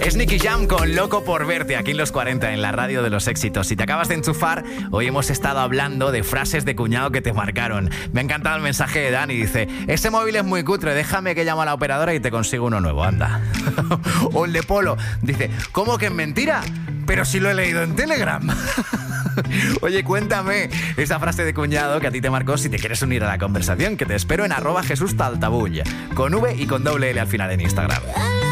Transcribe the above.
Es Nicky Jam con Loco por verte aquí en Los 40, en la radio de los éxitos. Si te acabas de enchufar, hoy hemos estado hablando de frases de cuñado que te marcaron. Me ha encantado el mensaje de Dani, dice: ese móvil es muy cutre, déjame que llamo a la operadora y te consigo uno nuevo, anda. O el de Polo, dice: ¿cómo que es mentira? Pero si lo he leído en Telegram. Oye, cuéntame esa frase de cuñado que a ti te marcó, si te quieres unir a la conversación, que te espero en @JesúsTaltabull, con V y con doble L al final en Instagram.